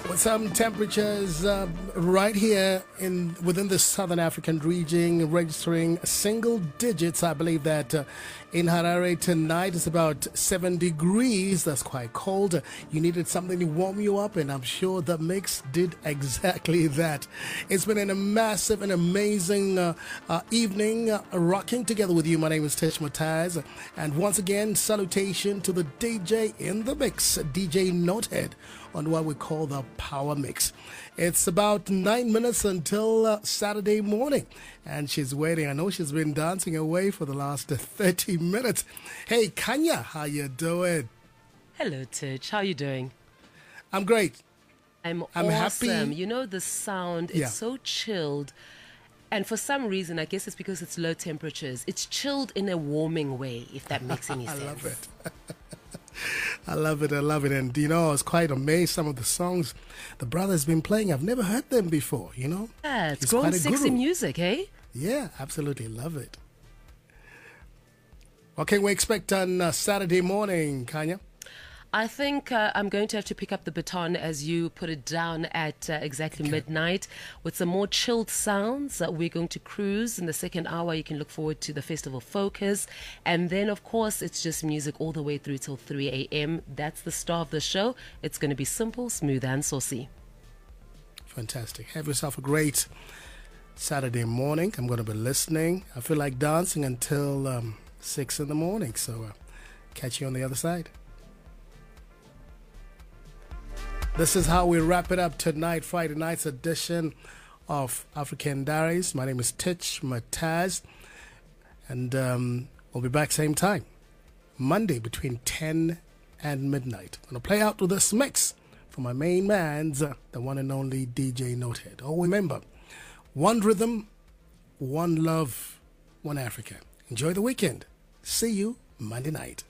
With some temperatures right here within the southern African region registering single digits. I believe that in Harare tonight it's about 7 degrees. That's quite cold. You needed something to warm you up, and I'm sure the mix did exactly that. It's been a massive and amazing evening rocking together with you. My name is Tish Mataz, and once again, salutation to the DJ in the mix, DJ Notehead, on what we call the Power Mix. It's about 9 minutes until Saturday morning, and she's waiting. I know she's been dancing away for the last 30 minutes. Hey, Kanya, how you doing? Hello, Titch. How you doing? I'm great. I'm awesome. Happy. You know, the sound, it's so chilled. And for some reason, I guess it's because it's low temperatures. It's chilled in a warming way, if that makes any sense. I love it. I love it. I love it. And, you know, I was quite amazed some of the songs the brother's been playing. I've never heard them before, you know? Yeah, it's grown sexy music, eh? Yeah, absolutely. Love it. What can we expect on Saturday morning, Kanya? I think I'm going to have to pick up the baton as you put it down at exactly midnight with some more chilled sounds. We're going to cruise in the second hour. You can look forward to the Festival Focus. And then, of course, it's just music all the way through till 3 a.m. That's the star of the show. It's going to be simple, smooth, and saucy. Fantastic. Have yourself a great Saturday morning. I'm going to be listening. I feel like dancing until 6 in the morning. So catch you on the other side. This is how we wrap it up tonight, Friday night's edition of African Diaries. My name is Titch Mataz, and we'll be back same time, Monday between 10 and midnight. I'm going to play out with this mix for my main man's, the one and only DJ Notehead. Oh, remember, one rhythm, one love, one Africa. Enjoy the weekend. See you Monday night.